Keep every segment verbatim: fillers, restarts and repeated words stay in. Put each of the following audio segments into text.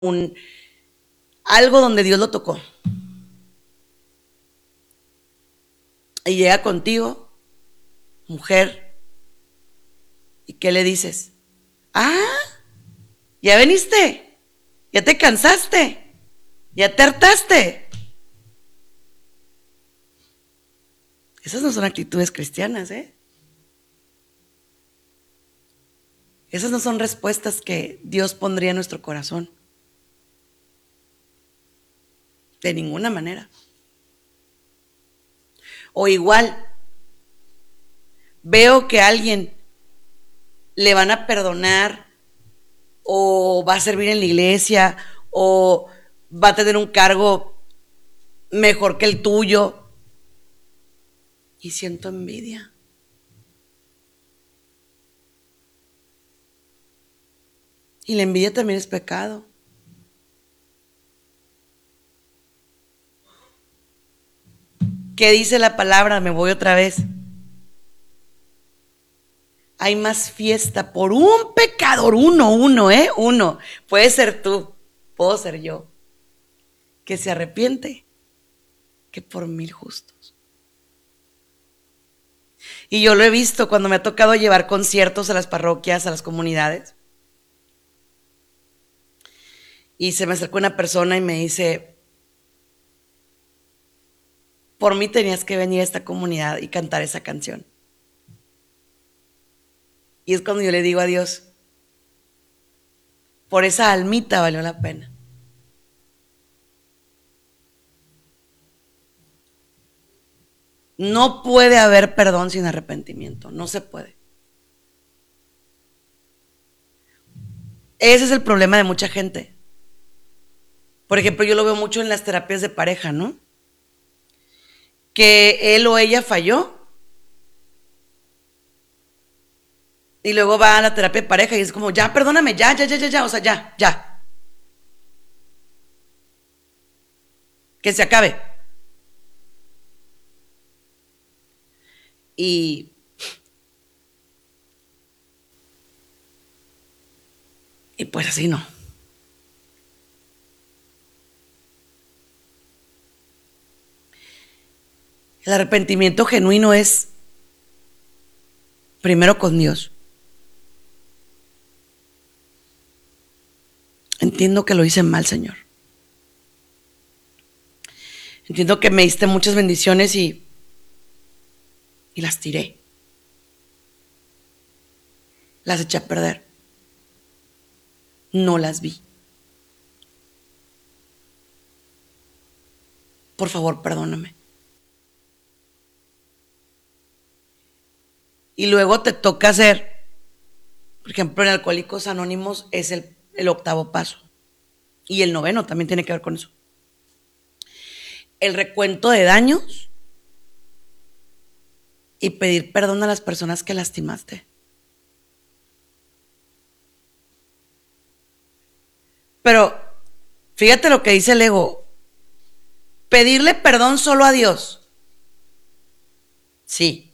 un, algo donde Dios lo tocó. Y llega contigo, mujer, ¿y qué le dices? Ah, ya veniste, ya te cansaste, ya te hartaste. Esas no son actitudes cristianas, ¿eh? Esas no son respuestas que Dios pondría en nuestro corazón. De ninguna manera. O igual, veo que a alguien le van a perdonar o va a servir en la iglesia o va a tener un cargo mejor que el tuyo y siento envidia. Y la envidia también es pecado. ¿Qué dice la palabra? Me voy otra vez. Hay más fiesta por un pecador, uno, uno, ¿eh? Uno. Puede ser tú, puedo ser yo, que se arrepiente, que por mil justos. Y yo lo he visto cuando me ha tocado llevar conciertos a las parroquias, a las comunidades. Y se me acercó una persona y me dice, por mí tenías que venir a esta comunidad y cantar esa canción. Y es cuando yo le digo a Dios, por esa almita valió la pena. No puede haber perdón sin arrepentimiento, no se puede. Ese es el problema de mucha gente. Por ejemplo, yo lo veo mucho en las terapias de pareja, ¿no? Que él o ella falló y luego va a la terapia de pareja y es como, ya, perdóname, ya, ya, ya, ya, ya, o sea, ya, ya. Que se acabe. Y, y pues así no. El arrepentimiento genuino es primero con Dios. Entiendo que lo hice mal, Señor. Entiendo que me diste muchas bendiciones y, y las tiré. Las eché a perder. No las vi. Por favor, perdóname. Y luego te toca hacer, por ejemplo, en Alcohólicos Anónimos es el, el octavo paso. Y el noveno también tiene que ver con eso. El recuento de daños y pedir perdón a las personas que lastimaste. Pero fíjate lo que dice el ego. Pedirle perdón solo a Dios. Sí.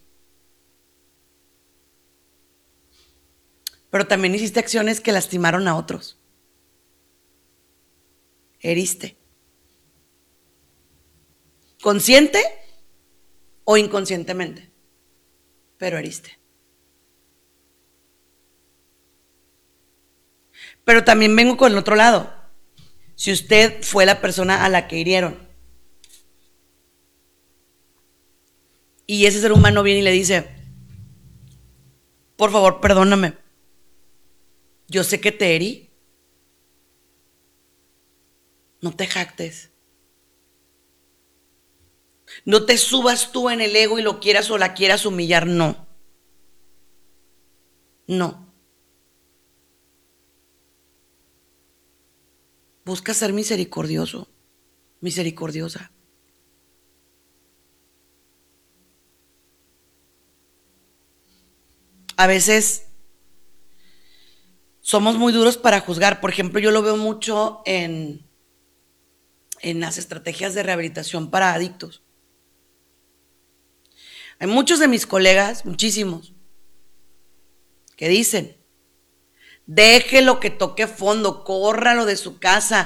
Pero también hiciste acciones que lastimaron a otros. Heriste. ¿Consciente o inconscientemente? Pero heriste. Pero también vengo con el otro lado. Si usted fue la persona a la que hirieron y ese ser humano viene y le dice, por favor, perdóname, yo sé que te herí, no te jactes. No te subas tú en el ego y lo quieras o la quieras humillar, no. No. Busca ser misericordioso, misericordiosa. A veces somos muy duros para juzgar. Por ejemplo, yo lo veo mucho en, en las estrategias de rehabilitación para adictos. Hay muchos de mis colegas, muchísimos, que dicen, Déjelo que toque fondo, córralo de su casa,